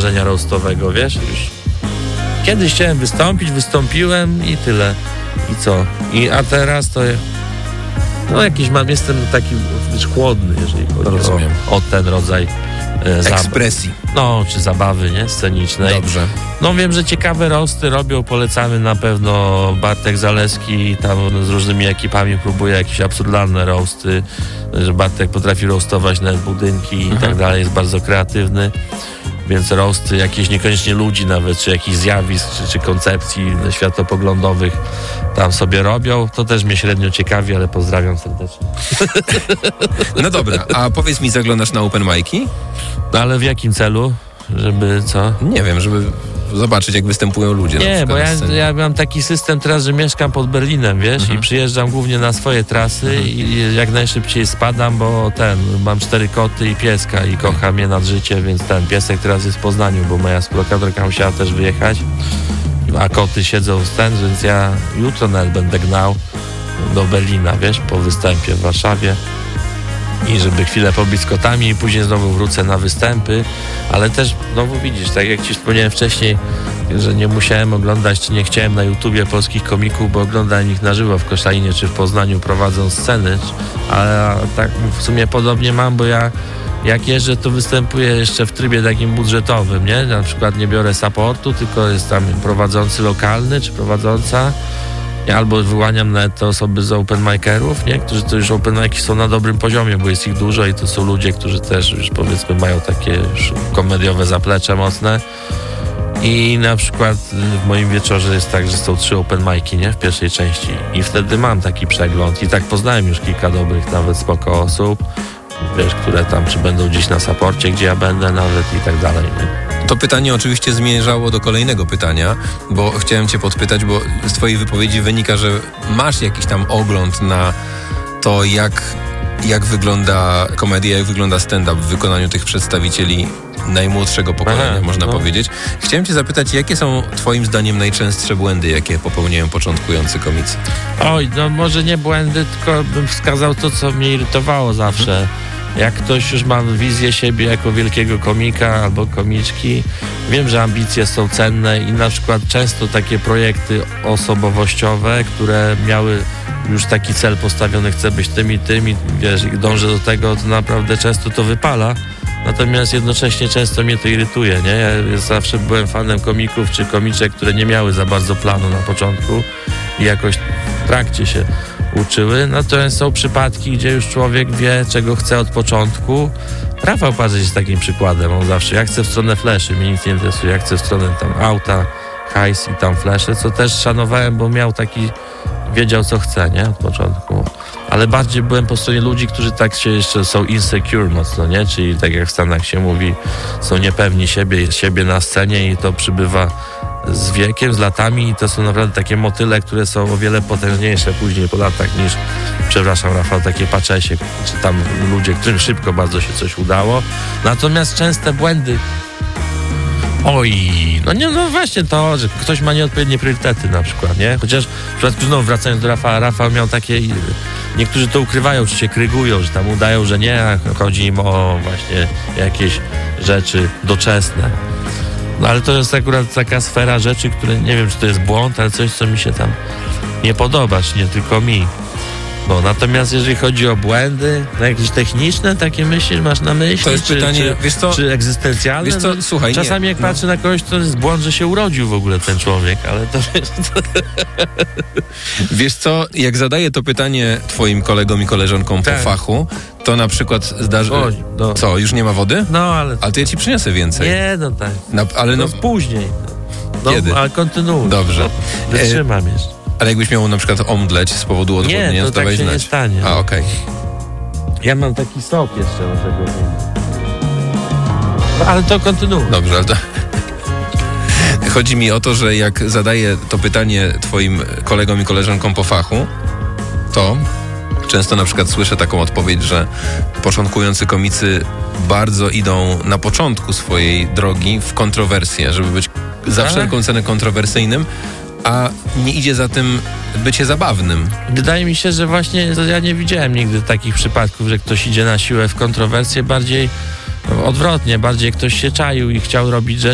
smażenia roastowego, wiesz? Już kiedyś chciałem wystąpić, wystąpiłem i tyle. I co? A teraz to jestem taki chłodny, jeżeli chodzi o ten rodzaj ekspresji. Czy zabawy, nie? Scenicznej. Dobrze. Wiem, że ciekawe roasty robią, polecamy na pewno. Bartek Zaleski tam z różnymi ekipami próbuje jakieś absurdalne roasty, że Bartek potrafi roastować nawet budynki i tak dalej, jest bardzo kreatywny. Więc roasty jakieś niekoniecznie ludzi nawet, czy jakichś zjawisk, czy koncepcji światopoglądowych tam sobie robią. To też mnie średnio ciekawi, ale pozdrawiam serdecznie. No dobra, a powiedz mi, zaglądasz na open mic'i? Ale w jakim celu? Żeby co? Nie wiem, żeby zobaczyć, jak występują ludzie. Nie, bo ja mam taki system teraz, że mieszkam pod Berlinem, wiesz, i przyjeżdżam głównie na swoje trasy i jak najszybciej spadam, bo mam 4 koty i pieska i kocham je nad życie, więc piesek teraz jest w Poznaniu, bo moja współlokatorka musiała też wyjechać, a koty siedzą więc ja jutro nawet będę gnał do Berlina, wiesz, po występie w Warszawie. I żeby chwilę pobić z kotami i później znowu wrócę na występy, ale też znowu widzisz, tak jak ci wspomniałem wcześniej, że nie musiałem oglądać, czy nie chciałem na YouTubie polskich komików, bo oglądałem ich na żywo w Koszalinie czy w Poznaniu, prowadząc sceny, ale tak w sumie podobnie mam, bo ja jak jeżdżę, to występuję jeszcze w trybie takim budżetowym, nie? Na przykład nie biorę supportu, tylko jest tam prowadzący lokalny czy prowadząca. Ja albo wyłaniam nawet te osoby z open micerów, nie? Którzy to już open mic'i są na dobrym poziomie, bo jest ich dużo i to są ludzie, którzy też już powiedzmy mają takie już komediowe zaplecze mocne. I na przykład w moim wieczorze jest tak, że są 3 open mic'i, nie? W pierwszej części. I wtedy mam taki przegląd. I tak poznałem już kilka dobrych, nawet spoko osób, wiesz, które tam czy będą gdzieś na saporcie, gdzie ja będę nawet i tak dalej, nie? To pytanie oczywiście zmierzało do kolejnego pytania, bo chciałem cię podpytać, bo z twojej wypowiedzi wynika, że masz jakiś tam ogląd na to, jak wygląda komedia, jak wygląda stand-up w wykonaniu tych przedstawicieli najmłodszego pokolenia, można powiedzieć. Chciałem cię zapytać, jakie są twoim zdaniem najczęstsze błędy, jakie popełniają początkujący komicy? Może nie błędy, tylko bym wskazał to, co mnie irytowało zawsze. Jak ktoś już ma wizję siebie jako wielkiego komika albo komiczki, wiem, że ambicje są cenne i na przykład często takie projekty osobowościowe, które miały już taki cel postawiony, chcę być tym i wiesz, i dążę do tego, to naprawdę często to wypala. Natomiast jednocześnie często mnie to irytuje, nie? Ja zawsze byłem fanem komików czy komiczek, które nie miały za bardzo planu na początku i jakoś w trakcie się uczyły. Natomiast są przypadki, gdzie już człowiek wie, czego chce od początku. Rafał Parzeć jest takim przykładem. On zawsze, ja chcę w stronę fleszy, mnie nic nie interesuje, ja chcę w stronę tam auta, hajs i tam flesze, co też szanowałem, bo miał taki, wiedział co chce, nie? Od początku. Ale bardziej byłem po stronie ludzi, którzy tak się jeszcze są insecure mocno, nie? Czyli tak jak w Stanach się mówi, są niepewni siebie na scenie i to przybywa z wiekiem, z latami i to są naprawdę takie motyle, które są o wiele potężniejsze później po latach niż, przepraszam Rafał, takie paczesie, czy tam ludzie, którym szybko bardzo się coś udało. Natomiast częste błędy właśnie to, że ktoś ma nieodpowiednie priorytety na przykład, nie? Chociaż w przypadku, znowu wracając do Rafała, Rafał miał takie, niektórzy to ukrywają, czy się krygują, że tam udają, że nie, a chodzi im o właśnie jakieś rzeczy doczesne. Ale to jest akurat taka sfera rzeczy, które nie wiem, czy to jest błąd, ale coś, co mi się tam nie podoba, czy nie tylko mi. Natomiast jeżeli chodzi o błędy, jakieś techniczne takie myśli, masz na myśli? To jest pytanie, wiesz co? Czy egzystencjalne? Wiesz co, słuchaj, czasami jak patrzę na kogoś, to jest błąd, że się urodził w ogóle ten człowiek, ale to... Wiesz co, jak zadaję to pytanie twoim kolegom i koleżankom po fachu, to na przykład Co, już nie ma wody? Ale to ja ci przyniosę więcej. Nie, tak. Ale później. Kiedy? Ale kontynuuj. Dobrze. Wytrzymam jeszcze. Ale jakbyś miał na przykład omdleć z powodu odwodnienia, nie, to tak się znać. Nie stanie. A, okej. Ja mam taki sok jeszcze do tego. Ale to kontynuuj. Dobrze, ale to... Chodzi mi o to, że jak zadaję to pytanie twoim kolegom i koleżankom po fachu, to często na przykład słyszę taką odpowiedź, że początkujący komicy bardzo idą na początku swojej drogi w kontrowersję, żeby być za wszelką cenę kontrowersyjnym, a nie idzie za tym bycie zabawnym. Wydaje mi się, że właśnie ja nie widziałem nigdy takich przypadków, że ktoś idzie na siłę w kontrowersję, bardziej odwrotnie, bardziej ktoś się czaił i chciał robić rzeczy,